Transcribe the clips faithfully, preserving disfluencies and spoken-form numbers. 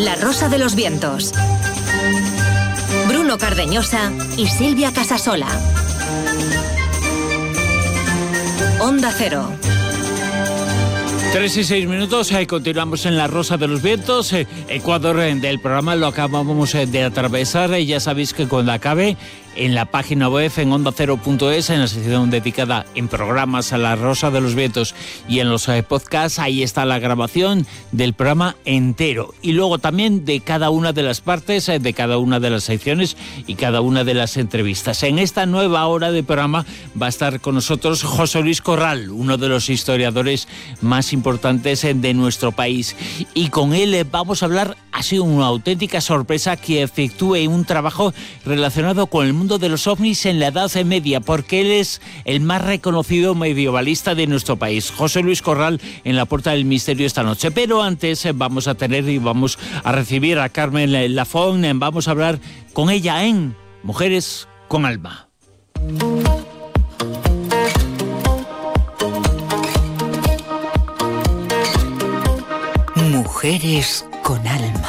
La Rosa de los Vientos. Bruno Cardeñosa y Silvia Casasola. Onda Cero. Tres y seis minutos, eh, continuamos en La Rosa de los Vientos. Eh, Ecuador eh, del programa lo acabamos eh, de atravesar. Eh, ya sabéis que cuando acabe, en la página web, en onda cero punto es, en la sección dedicada en programas a La Rosa de los Vientos y en los eh, podcasts, ahí está la grabación del programa entero. Y luego también de cada una de las partes, eh, de cada una de las secciones y cada una de las entrevistas. En esta nueva hora de programa va a estar con nosotros José Luis Corral, uno de los historiadores más importantes eh, de nuestro país. Y con él eh, vamos a hablar, ha sido una auténtica sorpresa que efectúe un trabajo relacionado con el mundo de los ovnis en la Edad Media, porque él es el más reconocido medievalista de nuestro país. José Luis Corral en la Puerta del Misterio esta noche. Pero antes eh, vamos a tener y vamos a recibir a Carmen Lafón. Eh, vamos a hablar con ella en Mujeres con Alma. Mujeres con Alma.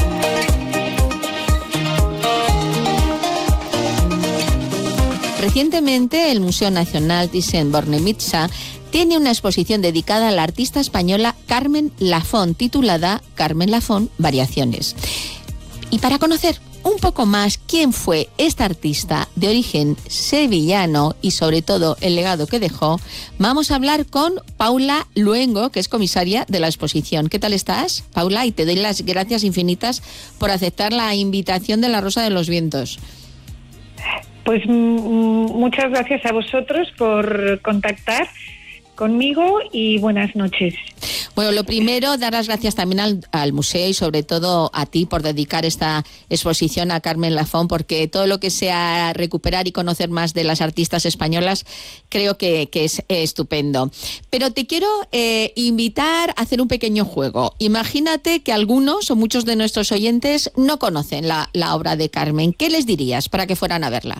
Recientemente, el Museo Nacional Thyssen-Bornemisza tiene una exposición dedicada a la artista española Carmen Lafón, titulada Carmen Lafón, Variaciones. Y para conocer un poco más quién fue esta artista de origen sevillano y sobre todo el legado que dejó, vamos a hablar con Paula Luengo, que es comisaria de la exposición. ¿Qué tal estás, Paula? Y te doy las gracias infinitas por aceptar la invitación de La Rosa de los Vientos. Pues m- muchas gracias a vosotros por contactar conmigo y buenas noches. Bueno, lo primero, dar las gracias también al, al museo y sobre todo a ti por dedicar esta exposición a Carmen Lafón, porque todo lo que sea recuperar y conocer más de las artistas españolas creo que, que es eh, estupendo. Pero te quiero eh, invitar a hacer un pequeño juego. Imagínate que algunos o muchos de nuestros oyentes no conocen la, la obra de Carmen. ¿Qué les dirías para que fueran a verla?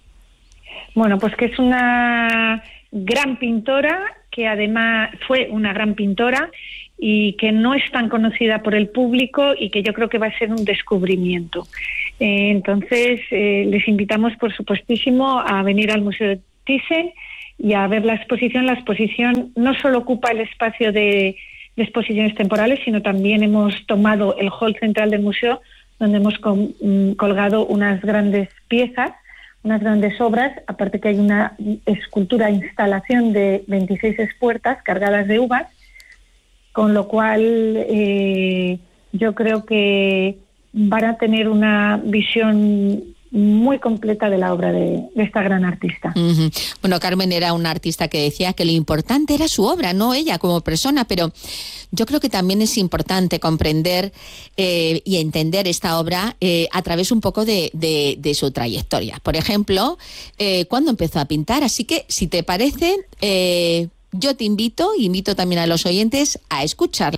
Bueno, pues que es una gran pintora, que además fue una gran pintora y que no es tan conocida por el público y que yo creo que va a ser un descubrimiento. Eh, entonces, eh, les invitamos, por supuestísimo, a venir al Museo de Thyssen y a ver la exposición. La exposición no solo ocupa el espacio de, de exposiciones temporales, sino también hemos tomado el hall central del museo, donde hemos con, mm, colgado unas grandes piezas, unas grandes obras, aparte que hay una escultura, instalación de veintiséis espuertas cargadas de uvas, con lo cual eh, yo creo que van a tener una visión muy completa de la obra de, de esta gran artista. Uh-huh. Bueno, Carmen era una artista que decía que lo importante era su obra, no ella como persona, pero yo creo que también es importante comprender eh, y entender esta obra eh, a través un poco de, de, de su trayectoria. Por ejemplo, eh, cuando empezó a pintar. Así que, si te parece, eh, yo te invito, invito también a los oyentes a escucharla.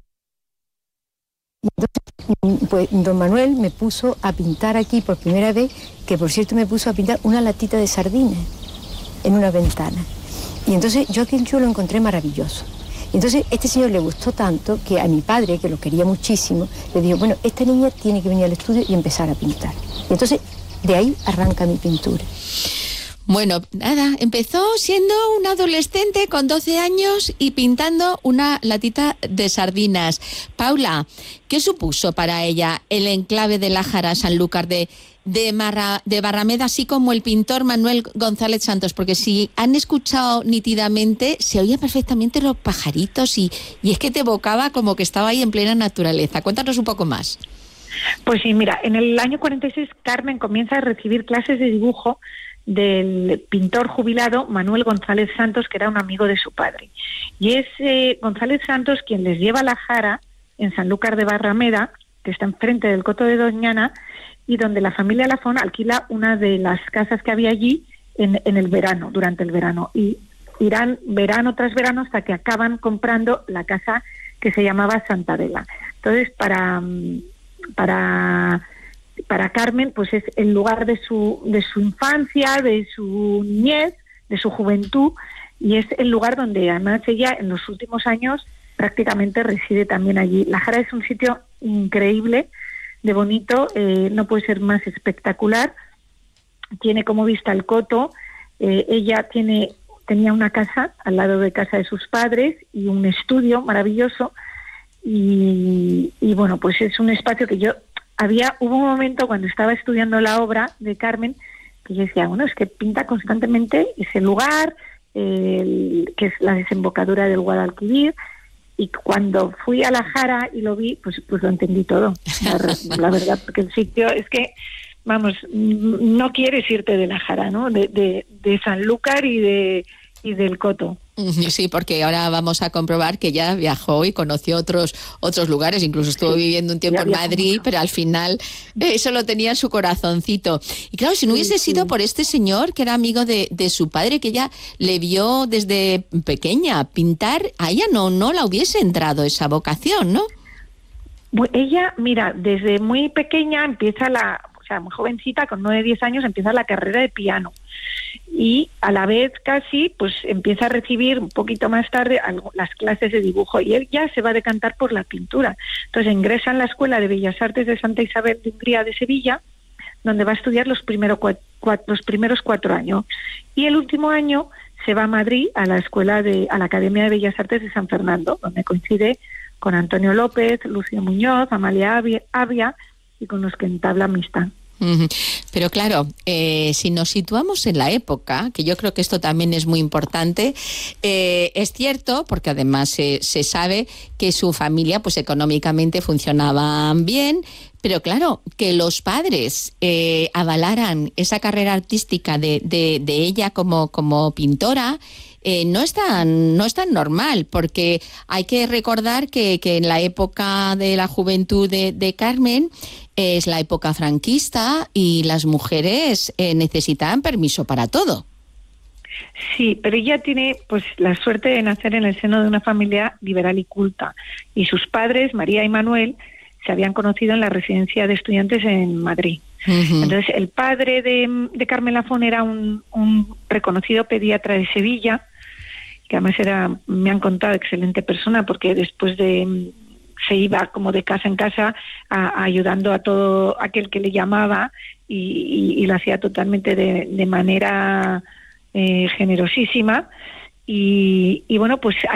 Entonces, pues don Manuel me puso a pintar aquí por primera vez, que por cierto me puso a pintar una latita de sardinas en una ventana. Y entonces yo aquello lo encontré maravilloso. Y entonces este señor le gustó tanto que a mi padre, que lo quería muchísimo, le dijo, bueno, esta niña tiene que venir al estudio y empezar a pintar. Y entonces de ahí arranca mi pintura. Bueno, nada, empezó siendo una adolescente con doce años y pintando una latita de sardinas. Paula, ¿qué supuso para ella el enclave de Lájara, Sanlúcar de, de, Marra, de Barrameda, así como el pintor Manuel González Santos? Porque si han escuchado nítidamente, se oía perfectamente los pajaritos y, y es que te evocaba como que estaba ahí en plena naturaleza. Cuéntanos un poco más. Pues sí, mira, en el año cuarenta y seis Carmen comienza a recibir clases de dibujo del pintor jubilado Manuel González Santos, que era un amigo de su padre. Y es eh, González Santos quien les lleva a la Jara, en Sanlúcar de Barrameda, que está enfrente del Coto de Doñana, y donde la familia Lafón alquila una de las casas que había allí en, en el verano, durante el verano. Y irán verano tras verano hasta que acaban comprando la casa que se llamaba Santa Adela. Entonces, para... para Para Carmen, pues es el lugar de su de su infancia, de su niñez, de su juventud, y es el lugar donde además ella en los últimos años prácticamente reside también allí. La Jara es un sitio increíble de bonito, eh, no puede ser más espectacular. Tiene como vista el coto. Eh, ella tiene tenía una casa al lado de casa de sus padres y un estudio maravilloso. Y, y bueno, pues es un espacio que yo había hubo un momento cuando estaba estudiando la obra de Carmen que yo decía, bueno, es que pinta constantemente ese lugar, eh, que es la desembocadura del Guadalquivir, y cuando fui a la Jara y lo vi, pues pues lo entendí todo, la, la verdad, porque el sitio es que, vamos, no quieres irte de la Jara, ¿no? De, de, de Sanlúcar y de y del Coto. Sí, porque ahora vamos a comprobar que ella viajó y conoció otros otros lugares, incluso estuvo sí, viviendo un tiempo en Madrid, mucho. Pero al final eso lo tenía en su corazoncito. Y claro, si no hubiese sí, sido sí. por este señor que era amigo de, de su padre, que ella le vio desde pequeña pintar, a ella no, no la hubiese entrado esa vocación, ¿no? Ella, mira, desde muy pequeña empieza la... O sea, muy jovencita, con nueve, diez años, empieza la carrera de piano. Y a la vez casi, pues empieza a recibir un poquito más tarde las clases de dibujo. Y él ya se va a decantar por la pintura. Entonces ingresa en la Escuela de Bellas Artes de Santa Isabel de Hungría de Sevilla, donde va a estudiar los, primero, cuatro, los primeros cuatro años. Y el último año se va a Madrid, a la escuela de, a la Academia de Bellas Artes de San Fernando, donde coincide con Antonio López, Lucio Muñoz, Amalia Avia, y con los que entabla amistad. Pero claro, eh, si nos situamos en la época, que yo creo que esto también es muy importante, eh, es cierto, porque además se, se sabe que su familia pues económicamente funcionaban bien, pero claro, que los padres eh, avalaran esa carrera artística de, de, de ella como, como pintora, Eh, no es tan, no es tan normal, porque hay que recordar que, que en la época de la juventud de, de Carmen eh, es la época franquista y las mujeres eh, necesitaban permiso para todo. Sí, pero ella tiene pues la suerte de nacer en el seno de una familia liberal y culta, y sus padres, María y Manuel, se habían conocido en la residencia de estudiantes en Madrid. Uh-huh. Entonces, el padre de, de Carmen Lafón era un, un reconocido pediatra de Sevilla, que además era, me han contado, excelente persona, porque después de se iba como de casa en casa a, a ayudando a todo aquel que le llamaba y, y, y lo hacía totalmente de, de manera eh, generosísima. Y, y bueno, pues